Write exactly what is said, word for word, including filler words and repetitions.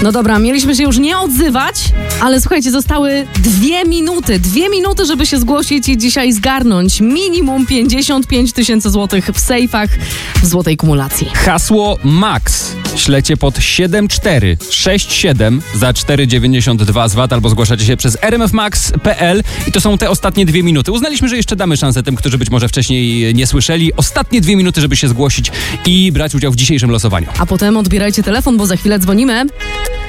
No dobra, mieliśmy się już nie odzywać, ale słuchajcie, zostały dwie minuty. Dwie minuty, żeby się zgłosić i dzisiaj zgarnąć minimum pięćdziesiąt pięć tysięcy złotych w sejfach w złotej kumulacji. Hasło MAX ślecie pod siedem cztery sześć siedem za cztery dziewięćdziesiąt dwa z V A T albo zgłaszacie się przez r m f max kropka p l i to są te ostatnie dwie minuty. Uznaliśmy, że jeszcze damy szansę tym, którzy być może wcześniej nie słyszeli. Ostatnie dwie minuty, żeby się zgłosić i brać udział w dzisiejszym losowaniu. A potem odbierajcie telefon, bo za chwilę dzwonimy.